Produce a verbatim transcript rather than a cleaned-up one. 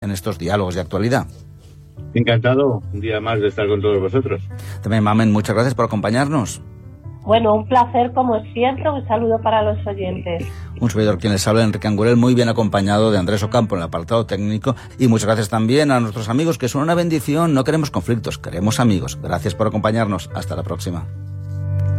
en estos diálogos de actualidad. Encantado, un día más de estar con todos vosotros. También, Mamen, muchas gracias por acompañarnos. Bueno, un placer como siempre, un saludo para los oyentes. Un servidor quien les habla, Enrique Angurel, muy bien acompañado de Andrés Ocampo en el apartado técnico, y muchas gracias también a nuestros amigos, que son una bendición. No queremos conflictos, queremos amigos. Gracias por acompañarnos, hasta la próxima.